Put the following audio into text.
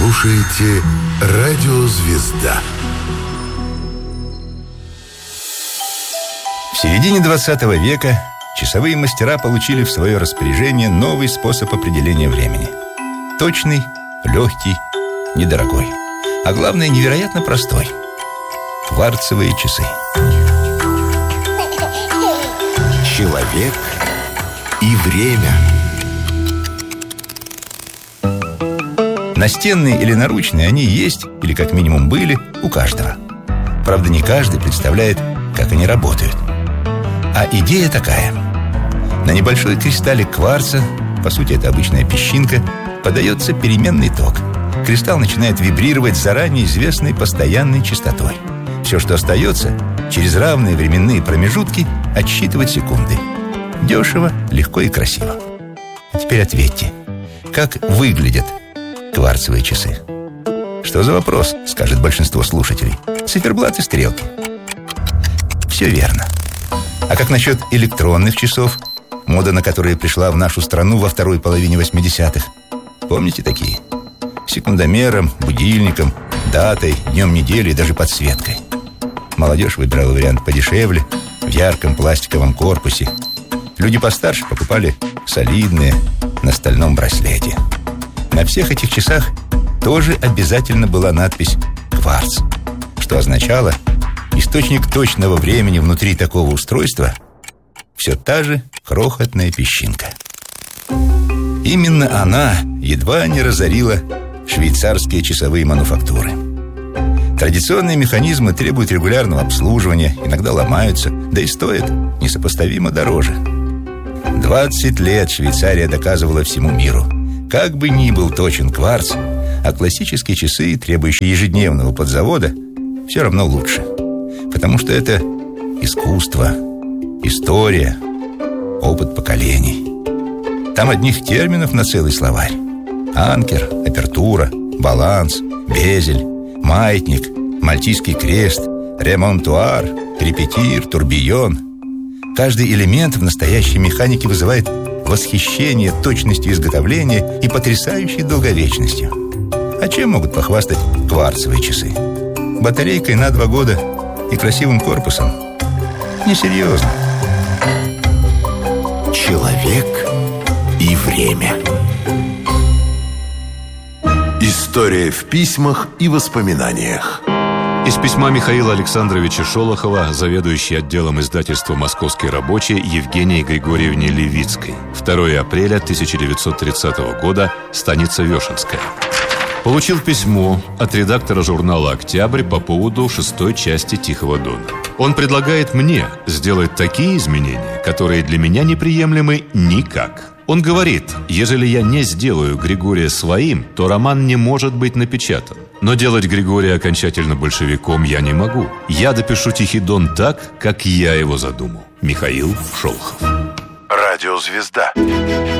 слушаете «Радио Звезда». В середине 20 века часовые мастера получили в свое распоряжение новый способ определения времени. Точный, легкий, недорогой. А главное, невероятно простой. Кварцевые часы. Человек и время. Настенные или наручные они есть, или как минимум были, у каждого. Правда, не каждый представляет, как они работают. А идея такая. На небольшой кристаллик кварца, по сути это обычная песчинка, подается переменный ток. Кристалл начинает вибрировать с заранее известной постоянной частотой. Все, что остается, через равные временные промежутки отсчитывать секунды. Дешево, легко и красиво. А теперь ответьте, как выглядят кварцевые часы? Что за вопрос, скажет большинство слушателей. Циферблат и стрелки. Все верно. А как насчет электронных часов, мода на которые пришла в нашу страну во второй половине 80-х? Помните такие? С секундомером, будильником, датой, днем недели и даже подсветкой. Молодежь выбирала вариант подешевле, в ярком пластиковом корпусе. Люди постарше покупали солидные, на стальном браслете. На всех этих часах тоже обязательно была надпись «Кварц», что означало, источник точного времени внутри такого устройства все та же крохотная песчинка. Именно она едва не разорила швейцарские часовые мануфактуры. Традиционные механизмы требуют регулярного обслуживания, иногда ломаются, да и стоят несопоставимо дороже. 20 лет Швейцария доказывала всему миру: как бы ни был точен кварц, а классические часы, требующие ежедневного подзавода, все равно лучше. Потому что это искусство, история, опыт поколений. Там одних терминов на целый словарь. Анкер, апертура, баланс, безель, маятник, мальтийский крест, ремонтуар, репетир, турбион. Каждый элемент в настоящей механике вызывает восхищение точностью изготовления и потрясающей долговечностью. А чем могут похвастать кварцевые часы? Батарейкой на 2 года и красивым корпусом? Несерьезно. Человек и время. История в письмах и воспоминаниях. Из письма Михаила Александровича Шолохова, заведующей отделом издательства «Московский рабочий» Евгении Григорьевне Левицкой. 2 апреля 1930 года, станица Вешенская. Получил письмо от редактора журнала «Октябрь» по поводу 6-й части «Тихого дона». Он предлагает мне сделать такие изменения, которые для меня неприемлемы никак. Он говорит, ежели я не сделаю Григория своим, то роман не может быть напечатан. Но делать Григория окончательно большевиком я не могу. Я допишу «Тихий дон» так, как я его задумал. Михаил Шолохов. Радио Звезда.